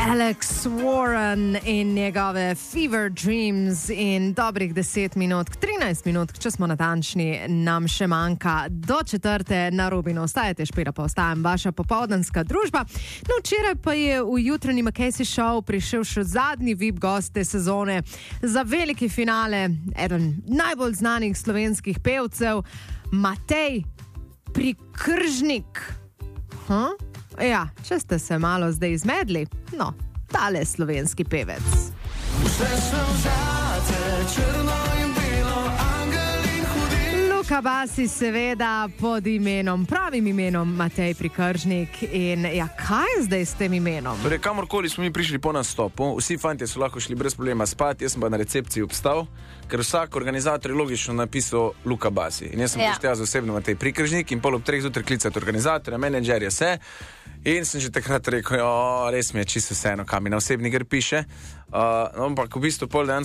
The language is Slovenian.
Alex Warren in njegove Fever Dreams in dobrih 10 minut, 13 minut, če smo natančni, nam še manjka do 4. na Robinu. Ostajate, Špela, pa ostajam vaša popoldanska družba. No, včeraj pa je v jutranji Makesi Show prišel še zadnji VIP gost te sezone za veliki finale, eden najbolj znanih slovenskih pevcev, Matej Prikržnik. Ja, če ste se malo zdaj izmedli, no, tale slovenski pevec. Vse sem zate, črno in belo, angel in hudi. Luka Basi seveda pod imenom, pravim imenom Matej Prikržnik. In ja, kaj je zdaj s tem imenom? Torej, kamorkoli smo mi prišli po nastopu, vsi fantje so lahko šli brez problema spat, jaz sem pa na recepciji obstal, ker vsak organizator je logično napisal Luka Basi. In jaz sem prištel z osebno Matej Prikržnik in pol ob 3 zjutraj klicati organizatorja, menedžerja, vse. In sem že takrat rekel, res mi je čisto vseeno, kam mi na osebni gr piše. Ampak v bistvu pol dan